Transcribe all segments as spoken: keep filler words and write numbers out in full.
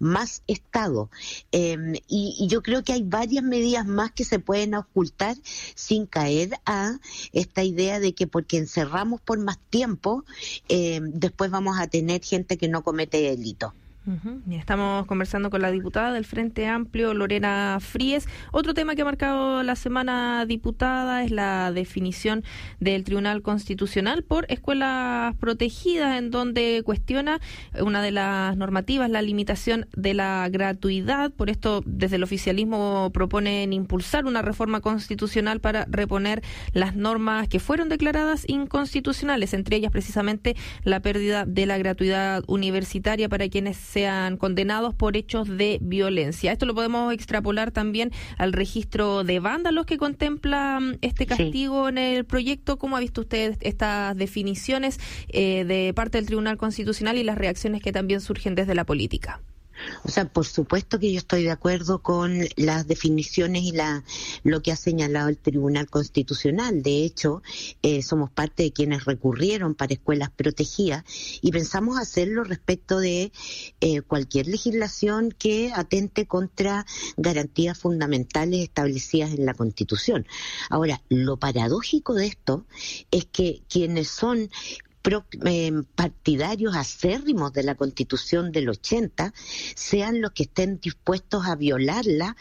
más Estado. Eh, y, y yo creo que hay varias medidas más que se pueden ocultar sin caer a esta idea de que porque encerramos por más tiempo, eh, después vamos a tener gente que no comete delito. Uh-huh. Estamos conversando con la diputada del Frente Amplio, Lorena Fríes. Otro tema que ha marcado la semana, diputada, es la definición del Tribunal Constitucional por escuelas protegidas, en donde cuestiona una de las normativas, la limitación de la gratuidad. Por esto, desde el oficialismo proponen impulsar una reforma constitucional para reponer las normas que fueron declaradas inconstitucionales, entre ellas precisamente la pérdida de la gratuidad universitaria para quienes sean condenados por hechos de violencia. Esto lo podemos extrapolar también al registro de vándalos que contempla este castigo, sí, en el proyecto. ¿Cómo ha visto usted estas definiciones eh, de parte del Tribunal Constitucional y las reacciones que también surgen desde la política? O sea, por supuesto que yo estoy de acuerdo con las definiciones y la lo que ha señalado el Tribunal Constitucional. De hecho, eh, somos parte de quienes recurrieron para escuelas protegidas y pensamos hacerlo respecto de eh, cualquier legislación que atente contra garantías fundamentales establecidas en la Constitución. Ahora, lo paradójico de esto es que quienes son Pro, eh, partidarios acérrimos de la Constitución del ochenta sean los que estén dispuestos a violarla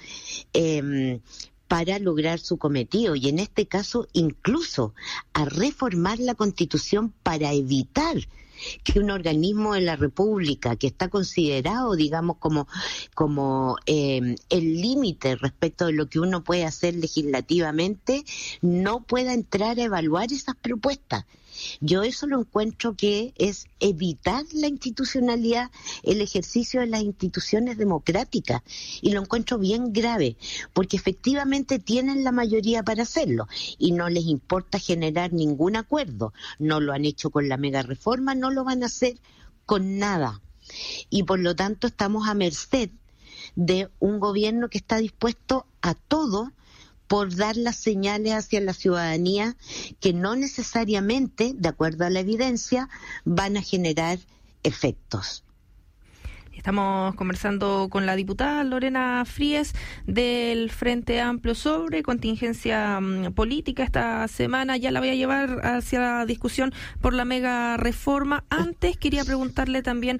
eh, para lograr su cometido, y en este caso incluso a reformar la Constitución para evitar que un organismo de la República que está considerado, digamos, como, como eh, el límite respecto de lo que uno puede hacer legislativamente, no pueda entrar a evaluar esas propuestas. Yo eso lo encuentro que es evitar la institucionalidad, el ejercicio de las instituciones democráticas, y lo encuentro bien grave, porque efectivamente tienen la mayoría para hacerlo y no les importa generar ningún acuerdo. No lo han hecho con la mega reforma, no lo van a hacer con nada, y por lo tanto estamos a merced de un gobierno que está dispuesto a todo por dar las señales hacia la ciudadanía que no necesariamente, de acuerdo a la evidencia, van a generar efectos. Estamos conversando con la diputada Lorena Fríes del Frente Amplio sobre contingencia um, política esta semana. Ya la voy a llevar hacia la discusión por la mega reforma. Antes quería preguntarle también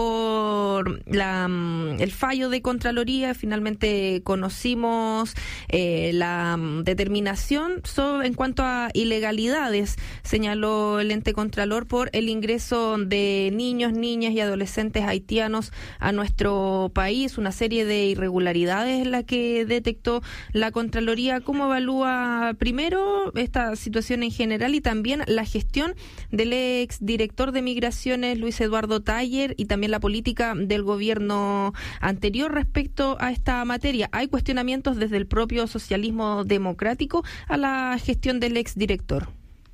por la, um, el fallo de Contraloría. Finalmente conocimos eh, la um, determinación sobre, en cuanto a ilegalidades, señaló el ente Contralor, por el ingreso de niños, niñas y adolescentes haitianos a nuestro país, una serie de irregularidades en la que detectó la Contraloría. ¿Cómo evalúa primero esta situación en general y también la gestión del ex director de Migraciones, Luis Eduardo Taller, y también la política del gobierno anterior respecto a esta materia? ¿Hay cuestionamientos desde el propio socialismo democrático a la gestión del ex director?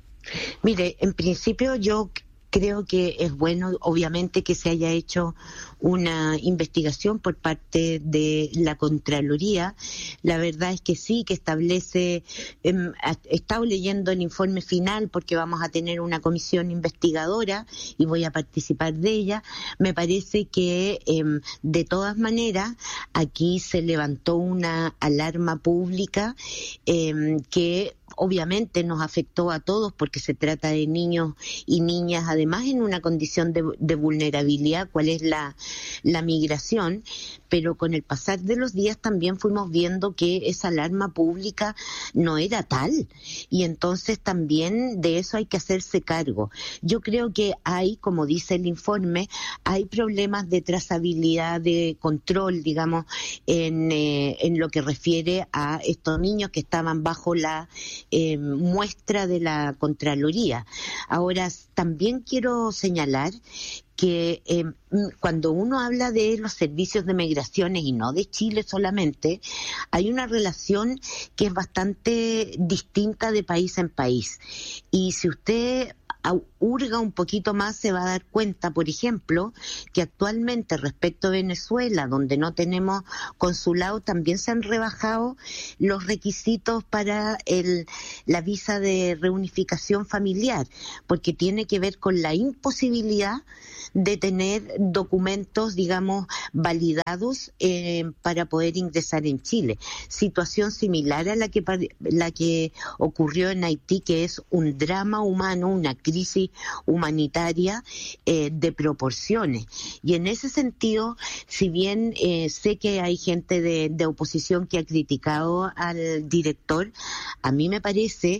Mire, en principio yo creo que es bueno, obviamente, que se haya hecho una investigación por parte de la Contraloría. La verdad es que sí, que establece, eh, he estado leyendo el informe final porque vamos a tener una comisión investigadora y voy a participar de ella. Me parece que eh, de todas maneras aquí se levantó una alarma pública eh, que obviamente nos afectó a todos, porque se trata de niños y niñas, además en una condición de, de vulnerabilidad, cuál es la, la migración, pero con el pasar de los días también fuimos viendo que esa alarma pública no era tal, y entonces también de eso hay que hacerse cargo. Yo creo que hay, como dice el informe, hay problemas de trazabilidad, de control, digamos, en, eh, en lo que refiere a estos niños que estaban bajo la Eh, muestra de la Contraloría. Ahora, también quiero señalar que eh, cuando uno habla de los servicios de migraciones, y no de Chile solamente, hay una relación que es bastante distinta de país en país. Y si usted hurga un poquito más se va a dar cuenta, por ejemplo, que actualmente respecto a Venezuela, donde no tenemos consulado, también se han rebajado los requisitos para el, la visa de reunificación familiar, porque tiene que ver con la imposibilidad de tener documentos, digamos, validados eh, para poder ingresar en Chile. Situación similar a la que la que ocurrió en Haití, que es un drama humano, una crisis humanitaria eh, de proporciones. Y en ese sentido, si bien eh, sé que hay gente de, de oposición que ha criticado al director, a mí me parece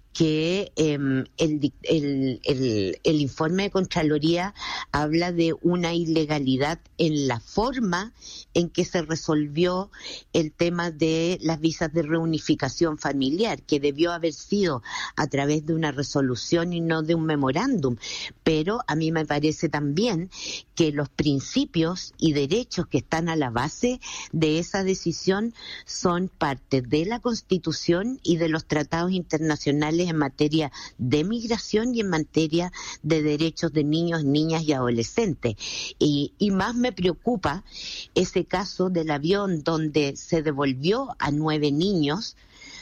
que eh, el, el, el, el informe de Contraloría habla de una ilegalidad en la forma en que se resolvió el tema de las visas de reunificación familiar, que debió haber sido a través de una resolución y no de un memorándum. Pero a mí me parece también que los principios y derechos que están a la base de esa decisión son parte de la Constitución y de los tratados internacionales en materia de migración y en materia de derechos de niños, niñas y adolescentes. Y, y más me preocupa ese caso del avión donde se devolvió a nueve niños,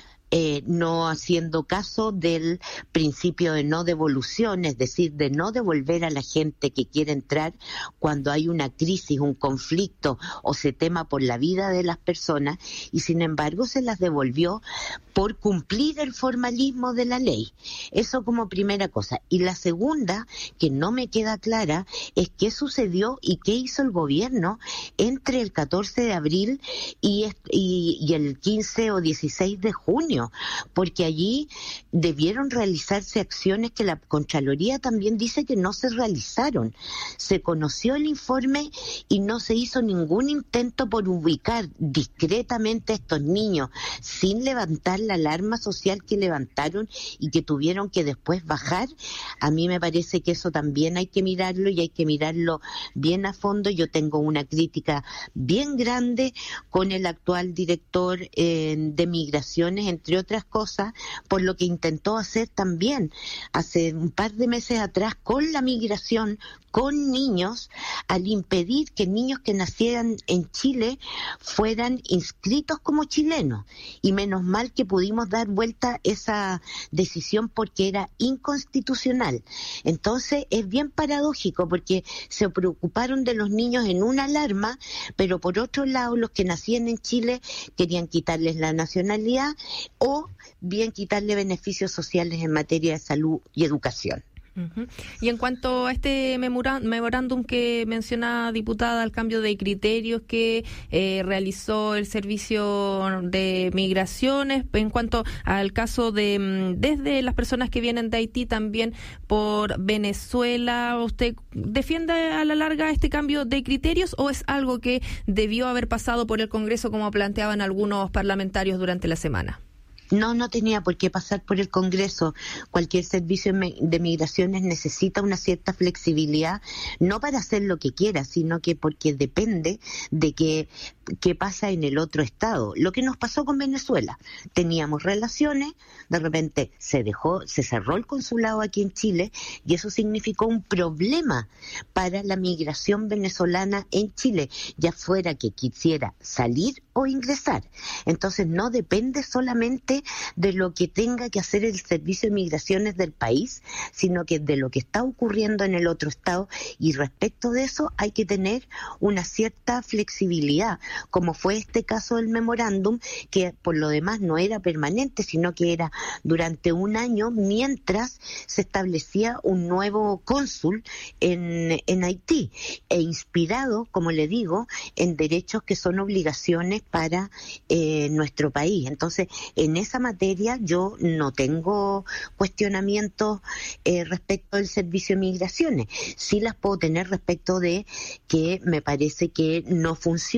Eh, no haciendo caso del principio de no devolución, es decir, de no devolver a la gente que quiere entrar cuando hay una crisis, un conflicto o se tema por la vida de las personas, y sin embargo se las devolvió por cumplir el formalismo de la ley. Eso como primera cosa. Y la segunda, que no me queda clara, es qué sucedió y qué hizo el gobierno entre el catorce de abril y, y, y el quince o dieciséis de junio, porque allí debieron realizarse acciones que la Contraloría también dice que no se realizaron. Se conoció el informe y no se hizo ningún intento por ubicar discretamente a estos niños sin levantar la alarma social que levantaron y que tuvieron que después bajar. A mí me parece que eso también hay que mirarlo y hay que mirarlo bien a fondo. Yo tengo una crítica bien grande con el actual director eh, de Migraciones, entre otras cosas, por lo que intentó hacer también hace un par de meses atrás con la migración, con niños, al impedir que niños que nacieran en Chile fueran inscritos como chilenos. Y menos mal que pudimos dar vuelta esa decisión porque era inconstitucional. Entonces es bien paradójico porque se preocuparon de los niños en una alarma, pero por otro lado los que nacían en Chile querían quitarles la nacionalidad o bien quitarle beneficios sociales en materia de salud y educación. Uh-huh. Y en cuanto a este memorándum que menciona, diputada, al cambio de criterios que eh, realizó el Servicio de Migraciones, en cuanto al caso de desde las personas que vienen de Haití, también por Venezuela, ¿usted defiende a la larga este cambio de criterios o es algo que debió haber pasado por el Congreso, como planteaban algunos parlamentarios durante la semana? No, no tenía por qué pasar por el Congreso. Cualquier servicio de migraciones necesita una cierta flexibilidad, no para hacer lo que quiera, sino que porque depende de que qué pasa en el otro estado. Lo que nos pasó con Venezuela, teníamos relaciones, de repente se dejó, se cerró el consulado aquí en Chile y eso significó un problema para la migración venezolana en Chile, ya fuera que quisiera salir o ingresar. Entonces no depende solamente de lo que tenga que hacer el Servicio de Migraciones del país, sino que de lo que está ocurriendo en el otro estado, y respecto de eso hay que tener una cierta flexibilidad, como fue este caso del memorándum, que por lo demás no era permanente, sino que era durante un año mientras se establecía un nuevo cónsul en, en Haití, e inspirado, como le digo, en derechos que son obligaciones para eh, nuestro país. Entonces, en esa materia yo no tengo cuestionamientos eh, respecto del Servicio de Migraciones. Sí las puedo tener respecto de que me parece que no funciona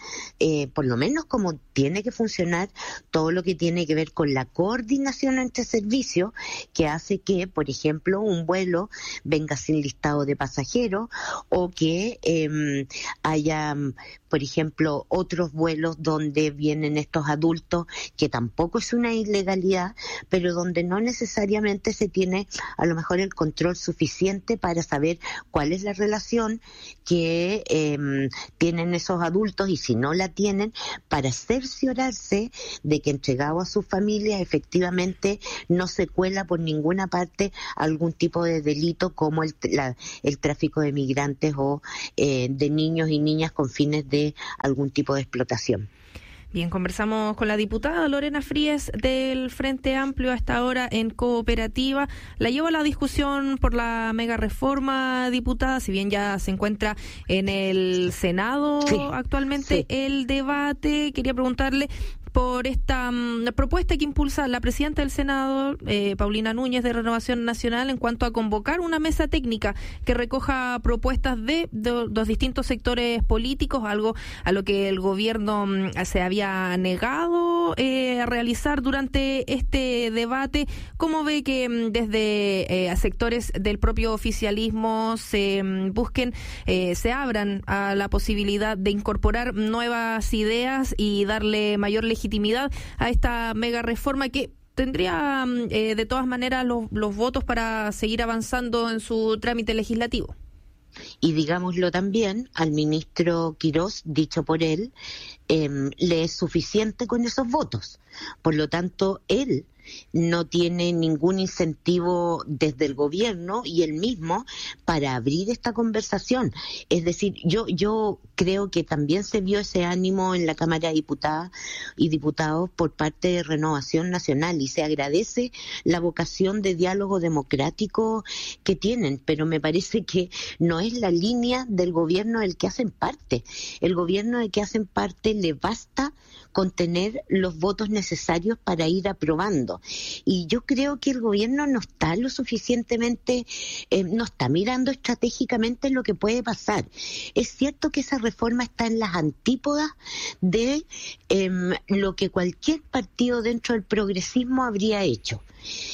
eh, por lo menos como tiene que funcionar todo lo que tiene que ver con la coordinación entre servicios, que hace que, por ejemplo, un vuelo venga sin listado de pasajeros o que eh, haya, por ejemplo, otros vuelos donde vienen estos adultos, que tampoco es una ilegalidad, pero donde no necesariamente se tiene a lo mejor el control suficiente para saber cuál es la relación que eh, tienen esos adultos, y si no la tienen, para cerciorarse de que entregado a sus familias efectivamente no se cuela por ninguna parte algún tipo de delito como el, la, el tráfico de migrantes o eh, de niños y niñas con fines de algún tipo de explotación. Bien, conversamos con la diputada Lorena Fríes del Frente Amplio a esta hora en Cooperativa. La llevo a la discusión por la mega reforma, diputada, si bien ya se encuentra en el Senado sí, actualmente sí. el debate. Quería preguntarle por esta um, propuesta que impulsa la presidenta del Senado, eh, Paulina Núñez, de Renovación Nacional, en cuanto a convocar una mesa técnica que recoja propuestas de, de los distintos sectores políticos, algo a lo que el gobierno um, se había negado eh, a realizar durante este debate. ¿Cómo ve que um, desde eh, sectores del propio oficialismo se um, busquen, eh, se abran a la posibilidad de incorporar nuevas ideas y darle mayor legitimidad legitimidad a esta mega reforma que tendría eh, de todas maneras los, los votos para seguir avanzando en su trámite legislativo? Y digámoslo también, al ministro Quirós, dicho por él, eh, le es suficiente con esos votos. Por lo tanto, él no tiene ningún incentivo desde el gobierno y él mismo para abrir esta conversación. Es decir, yo yo creo que también se vio ese ánimo en la Cámara de Diputadas y Diputados por parte de Renovación Nacional, y se agradece la vocación de diálogo democrático que tienen, pero me parece que no es la línea del gobierno del que hacen parte. El gobierno del que hacen parte le basta con tener los votos necesarios para ir aprobando. Y yo creo que el gobierno no está lo suficientemente, eh, no está mirando estratégicamente lo que puede pasar. Es cierto que esa reforma está en las antípodas de eh, lo que cualquier partido dentro del progresismo habría hecho.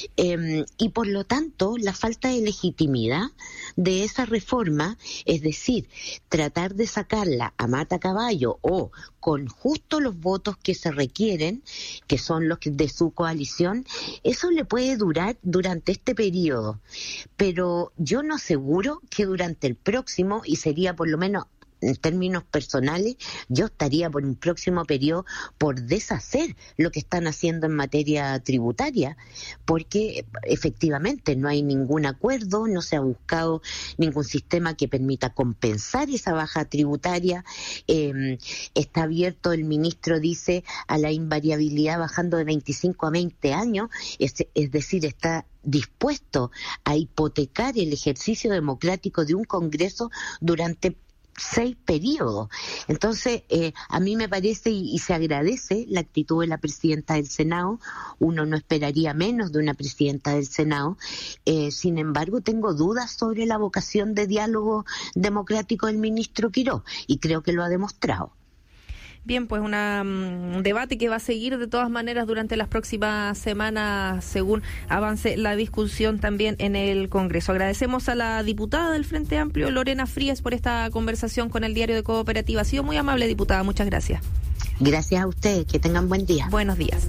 Eh, y por lo tanto, la falta de legitimidad de esa reforma, es decir, tratar de sacarla a mata caballo o con justo los votos que se requieren, que son los de su coalición, eso le puede durar durante este periodo. Pero yo no aseguro que durante el próximo, y sería por lo menos en términos personales, yo estaría por un próximo periodo por deshacer lo que están haciendo en materia tributaria, porque efectivamente no hay ningún acuerdo, no se ha buscado ningún sistema que permita compensar esa baja tributaria. Eh, está abierto, el ministro dice, a la invariabilidad bajando de veinticinco a veinte años, es, es decir, está dispuesto a hipotecar el ejercicio democrático de un Congreso durante seis periodos. Entonces, eh, a mí me parece y, y se agradece la actitud de la presidenta del Senado. Uno no esperaría menos de una presidenta del Senado. Eh, sin embargo, tengo dudas sobre la vocación de diálogo democrático del ministro Quirós, y creo que lo ha demostrado. Bien, pues una, un debate que va a seguir de todas maneras durante las próximas semanas según avance la discusión también en el Congreso. Agradecemos a la diputada del Frente Amplio, Lorena Fríes, por esta conversación con el Diario de Cooperativa. Ha sido muy amable, diputada. Muchas gracias. Gracias a ustedes. Que tengan buen día. Buenos días.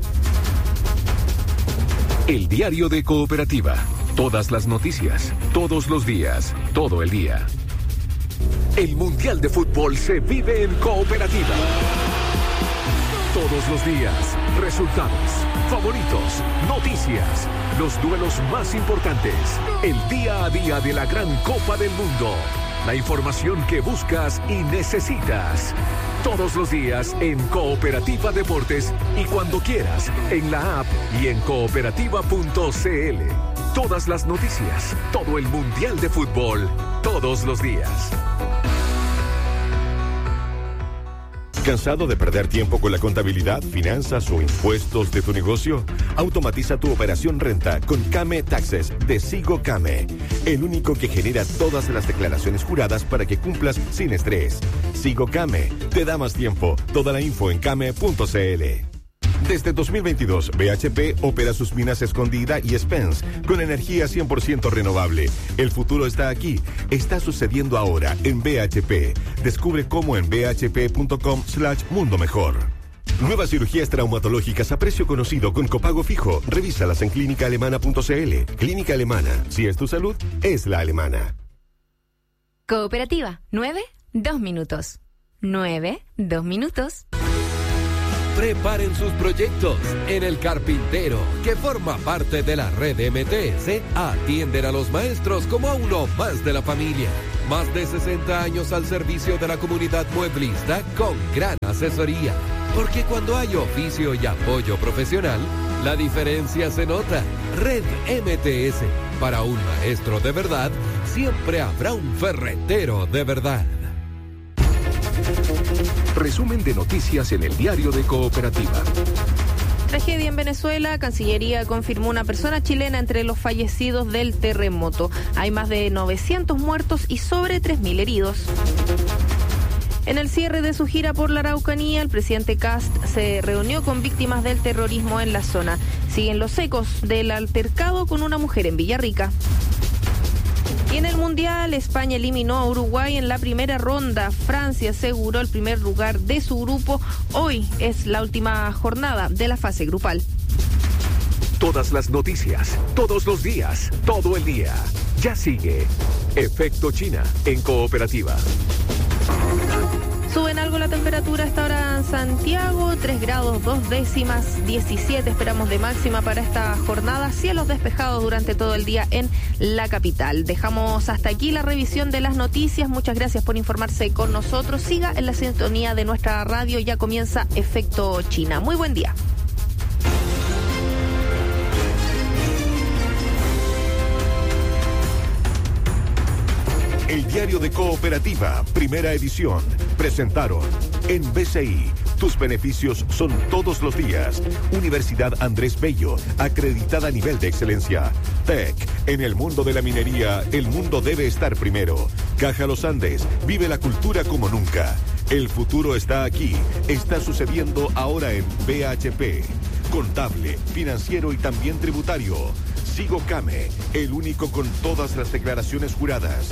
El Diario de Cooperativa. Todas las noticias, todos los días, todo el día. El Mundial de Fútbol se vive en Cooperativa. Todos los días, resultados, favoritos, noticias, los duelos más importantes, el día a día de la gran Copa del Mundo, la información que buscas y necesitas. Todos los días en Cooperativa Deportes y cuando quieras en la app y en cooperativa punto c l. Todas las noticias, todo el Mundial de Fútbol, todos los días. ¿Cansado de perder tiempo con la contabilidad, finanzas o impuestos de tu negocio? Automatiza tu operación renta con Came Taxes de Sigo Came, el único que genera todas las declaraciones juradas para que cumplas sin estrés. Sigo Came, te da más tiempo. Toda la info en came punto c l. Desde dos mil veintidós, B H P opera sus minas Escondida y Spence con energía cien por ciento renovable. El futuro está aquí. Está sucediendo ahora en B H P. Descubre cómo en b h p punto com slash mundo mejor. Nuevas cirugías traumatológicas a precio conocido con copago fijo. Revísalas en clínica alemana punto c l. Clínica Alemana. Si es tu salud, es la alemana. Cooperativa. nueve, dos minutos. nueve, dos minutos. Preparen sus proyectos. En El Carpintero, que forma parte de la red M T S, atienden a los maestros como a uno más de la familia. Más de sesenta años al servicio de la comunidad mueblista con gran asesoría. Porque cuando hay oficio y apoyo profesional, la diferencia se nota. Red M T S. Para un maestro de verdad, siempre habrá un ferretero de verdad. Resumen de noticias en el diario de Cooperativa. Tragedia en Venezuela. Cancillería confirmó una persona chilena entre los fallecidos del terremoto. Hay más de novecientos muertos y sobre tres mil heridos. En el cierre de su gira por la Araucanía, el presidente Kast se reunió con víctimas del terrorismo en la zona. Siguen los ecos del altercado con una mujer en Villarrica. Y en el Mundial, España eliminó a Uruguay en la primera ronda. Francia aseguró el primer lugar de su grupo. Hoy es la última jornada de la fase grupal. Todas las noticias, todos los días, todo el día. Ya sigue Efecto China en Cooperativa. Suben algo la temperatura hasta ahora en Santiago, tres grados dos décimas, diecisiete esperamos de máxima para esta jornada, cielos despejados durante todo el día en la capital. Dejamos hasta aquí la revisión de las noticias, muchas gracias por informarse con nosotros, siga en la sintonía de nuestra radio, ya comienza Efecto China. Muy buen día. El diario de Cooperativa, primera edición, presentaron en B C I, tus beneficios son todos los días. Universidad Andrés Bello, acreditada a nivel de excelencia. T E C, en el mundo de la minería, el mundo debe estar primero. Caja Los Andes, vive la cultura como nunca. El futuro está aquí, está sucediendo ahora en B H P. Contable, financiero y también tributario. Sigo Came, el único con todas las declaraciones juradas.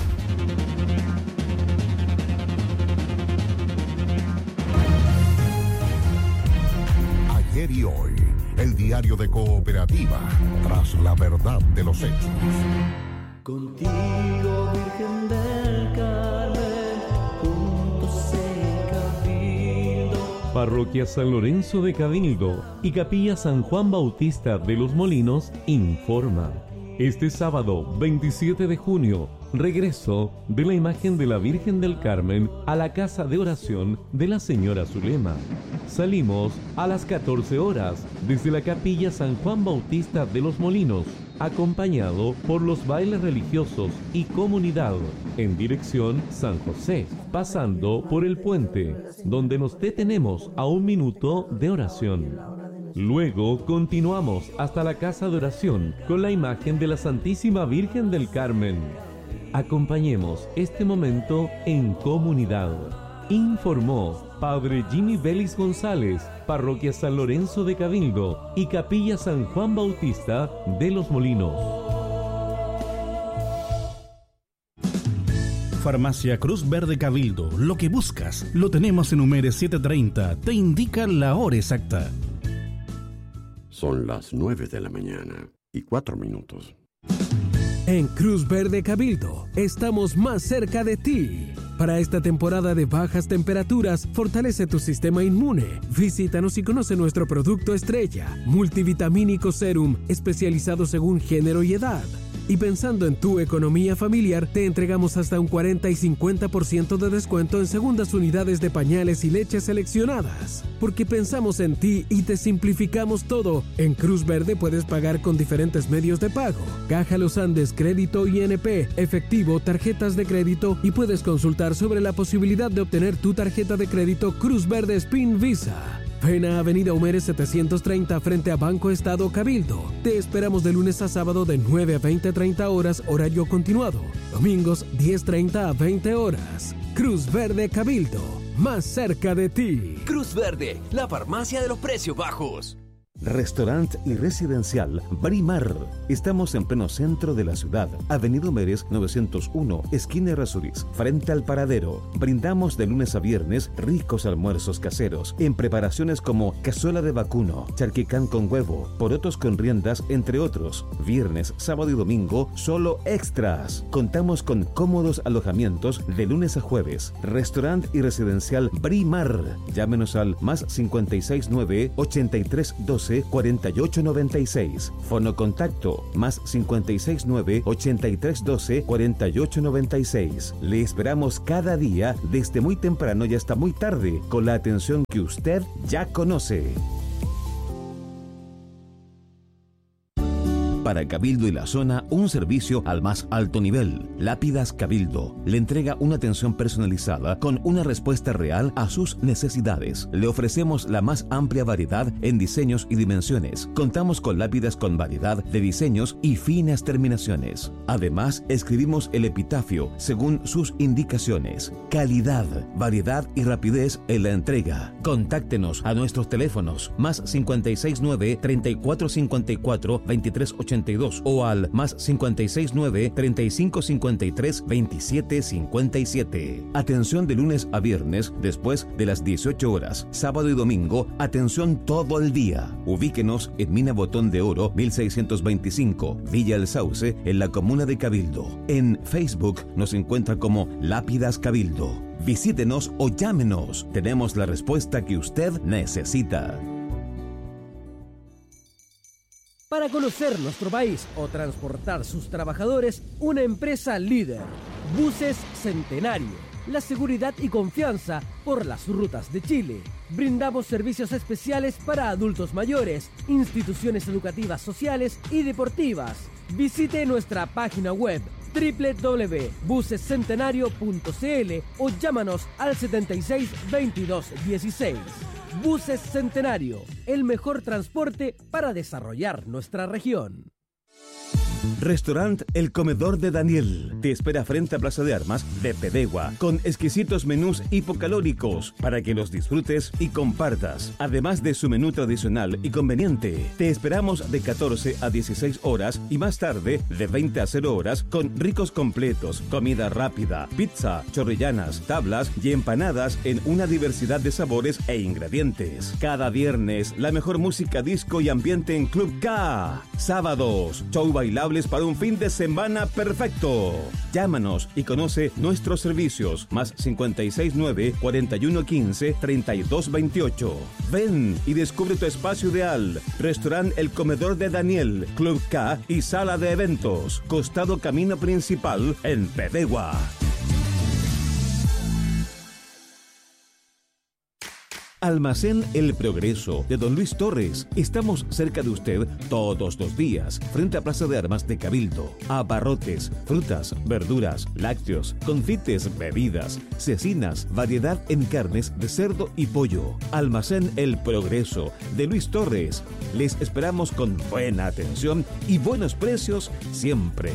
Ayer y hoy, el diario de Cooperativa, tras la verdad de los hechos. Contigo, Virgen del Carmen, juntos en Cabildo. Parroquia San Lorenzo de Cabildo y Capilla San Juan Bautista de los Molinos informa. Este sábado veintisiete de junio, regreso de la imagen de la Virgen del Carmen a la casa de oración de la Señora Zulema. Salimos a las catorce horas desde la Capilla San Juan Bautista de los Molinos, acompañado por los bailes religiosos y comunidad, en dirección San José, pasando por el puente, donde nos detenemos a un minuto de oración. Luego continuamos hasta la casa de oración con la imagen de la Santísima Virgen del Carmen. Acompañemos este momento en comunidad. Informó Padre Jimmy Vélez González, Parroquia San Lorenzo de Cabildo y Capilla San Juan Bautista de los Molinos. Farmacia Cruz Verde Cabildo. Lo que buscas lo tenemos en Humere setecientos treinta. Te indica la hora exacta. Son las nueve de la mañana y cuatro minutos. En Cruz Verde Cabildo estamos más cerca de ti. Para esta temporada de bajas temperaturas, fortalece tu sistema inmune. Visítanos y conoce nuestro producto estrella, multivitamínico serum, especializado según género y edad. Y pensando en tu economía familiar, te entregamos hasta un cuarenta y cincuenta por ciento de descuento en segundas unidades de pañales y leches seleccionadas. Porque pensamos en ti y te simplificamos todo. En Cruz Verde puedes pagar con diferentes medios de pago: Caja Los Andes, crédito I N P, efectivo, tarjetas de crédito, y puedes consultar sobre la posibilidad de obtener tu tarjeta de crédito Cruz Verde Spin Visa. Ven a Avenida Humeres setecientos treinta frente a Banco Estado Cabildo. Te esperamos de lunes a sábado de nueve a veinte treinta horas, horario continuado. Domingos diez treinta a veinte horas. Cruz Verde Cabildo, más cerca de ti. Cruz Verde, la farmacia de los precios bajos. Restaurante y residencial Brimar. Estamos en pleno centro de la ciudad, Avenida Humeres novecientos uno, esquina Errázuriz, frente al paradero. Brindamos de lunes a viernes ricos almuerzos caseros en preparaciones como cazuela de vacuno, charquicán con huevo, porotos con riendas, entre otros. Viernes, sábado y domingo, solo extras. Contamos con cómodos alojamientos de lunes a jueves. Restaurante y residencial Brimar. Llámenos al más cincuenta y seis nueve, ochenta y tres doce, cuarenta y ocho noventa y seis. Fono contacto más cincuenta y seis nueve, ochenta y tres doce, cuarenta y ocho noventa y seis. Le esperamos cada día desde muy temprano y hasta muy tarde con la atención que usted ya conoce. Para Cabildo y la zona, un servicio al más alto nivel. Lápidas Cabildo le entrega una atención personalizada con una respuesta real a sus necesidades. Le ofrecemos la más amplia variedad en diseños y dimensiones. Contamos con lápidas con variedad de diseños y finas terminaciones. Además, escribimos el epitafio según sus indicaciones. Calidad, variedad y rapidez en la entrega. Contáctenos a nuestros teléfonos más cincuenta y seis nueve, treinta y cuatro cincuenta y cuatro, veintitrés ochenta y dos o al más cincuenta y seis nueve, treinta y cinco cincuenta y tres, veintisiete cincuenta y siete. Atención de lunes a viernes después de las dieciocho horas. Sábado y domingo, atención todo el día. Ubíquenos en Mina Botón de Oro mil seiscientos veinticinco, Villa El Sauce, en la comuna de Cabildo. En Facebook nos encuentra como Lápidas Cabildo. Visítenos o llámenos. Tenemos la respuesta que usted necesita. Para conocer nuestro país o transportar sus trabajadores, una empresa líder. Buses Centenario. La seguridad y confianza por las rutas de Chile. Brindamos servicios especiales para adultos mayores, instituciones educativas sociales y deportivas. Visite nuestra página web doble u doble u doble u punto buses centenario punto c l o llámanos al setenta y seis, veintidós, dieciséis. Buses Centenario, el mejor transporte para desarrollar nuestra región. Restaurant El Comedor de Daniel te espera frente a Plaza de Armas de Pedegua con exquisitos menús hipocalóricos para que los disfrutes y compartas. Además de su menú tradicional y conveniente, te esperamos de catorce a dieciséis horas y más tarde de veinte a cero horas con ricos completos, comida rápida, pizza, chorrillanas, tablas y empanadas en una diversidad de sabores e ingredientes. Cada viernes, la mejor música disco y ambiente en Club K. Sábados, show bailable para un fin de semana perfecto. Llámanos y conoce nuestros servicios más cincuenta y seis nueve, cuarenta y uno quince, treinta y dos veintiocho. Ven y descubre tu espacio ideal. Restaurant El Comedor de Daniel, Club K y sala de eventos. Costado camino principal en Pedegua. Almacén El Progreso de Don Luis Torres. Estamos cerca de usted todos los días, frente a Plaza de Armas de Cabildo. Abarrotes, frutas, verduras, lácteos, confites, bebidas, cecinas, variedad en carnes de cerdo y pollo. Almacén El Progreso de Luis Torres. Les esperamos con buena atención y buenos precios siempre.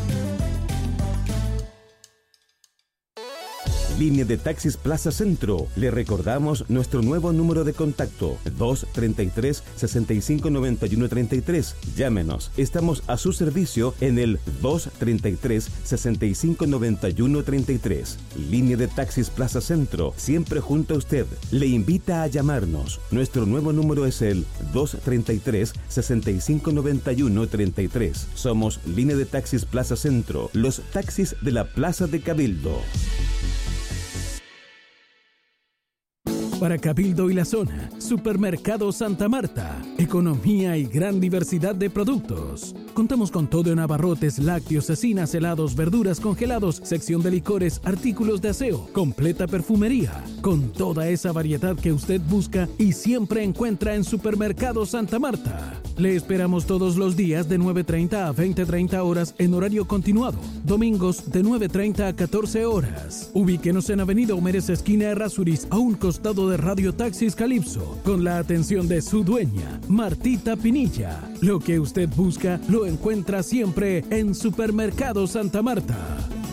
Línea de Taxis Plaza Centro. Le recordamos nuestro nuevo número de contacto, dos treinta y tres, sesenta y cinco, noventa y uno treinta y tres. Llámenos. Estamos a su servicio en el dos treinta y tres, sesenta y cinco, noventa y uno treinta y tres. Línea de Taxis Plaza Centro, siempre junto a usted. Le invita a llamarnos. Nuestro nuevo número es el dos treinta y tres, sesenta y cinco, noventa y uno treinta y tres. Somos Línea de Taxis Plaza Centro, los taxis de la Plaza de Cabildo. Para Cabildo y la zona, Supermercado Santa Marta. Economía y gran diversidad de productos. Contamos con todo en abarrotes, lácteos, cecinas, helados, verduras, congelados, sección de licores, artículos de aseo, completa perfumería. Con toda esa variedad que usted busca y siempre encuentra en Supermercado Santa Marta. Le esperamos todos los días de nueve treinta a veinte treinta horas en horario continuado. Domingos de nueve treinta a catorce horas. Ubíquenos en Avenida Homérez, esquina Errázuriz, a un costado de Radio Taxis Calipso, con la atención de su dueña, Martita Pinilla. Lo que usted busca lo encuentra siempre en Supermercado Santa Marta.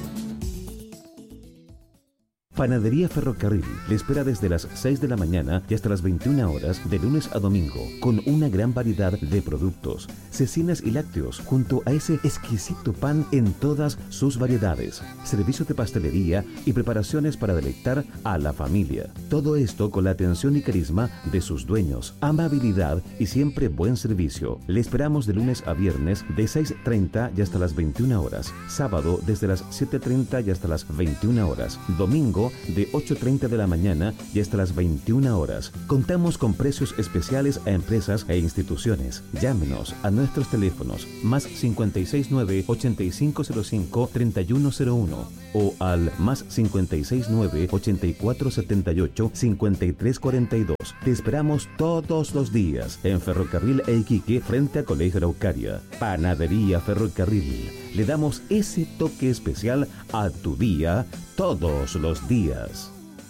Panadería Ferrocarril le espera desde las seis de la mañana y hasta las veintiuna horas de lunes a domingo, con una gran variedad de productos, cecinas y lácteos, junto a ese exquisito pan en todas sus variedades, servicio de pastelería y preparaciones para deleitar a la familia. Todo esto con la atención y carisma de sus dueños, amabilidad y siempre buen servicio. Le esperamos de lunes a viernes de seis treinta y hasta las veintiuna horas, sábado desde las siete treinta y hasta las veintiuna horas, domingo de ocho treinta de la mañana y hasta las veintiuna horas. Contamos con precios especiales a empresas e instituciones. Llámenos a nuestros teléfonos más cincuenta y seis nueve, ochenta y cinco cero cinco, treinta y uno cero uno o al más cincuenta y seis nueve, ochenta y cuatro setenta y ocho, cincuenta y tres cuarenta y dos. Te esperamos todos los días en Ferrocarril e Iquique frente a Colegio Araucaria. Panadería Ferrocarril. Le damos ese toque especial a tu día todos los días.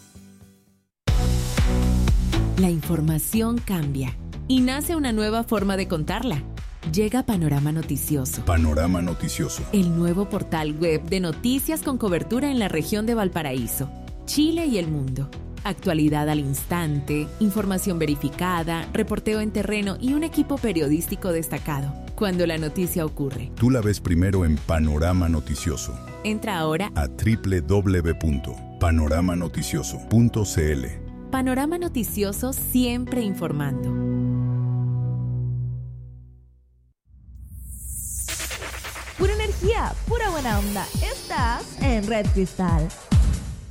La información cambia y nace una nueva forma de contarla. Llega Panorama Noticioso. Panorama Noticioso. El nuevo portal web de noticias con cobertura en la región de Valparaíso, Chile y el mundo. Actualidad al instante, información verificada, reporteo en terreno y un equipo periodístico destacado. Cuando la noticia ocurre, tú la ves primero en Panorama Noticioso. Entra ahora a doble u doble u doble u punto panorama noticioso punto c l. Panorama Noticioso, siempre informando. Pura energía, pura buena onda. Estás en Red Cristal.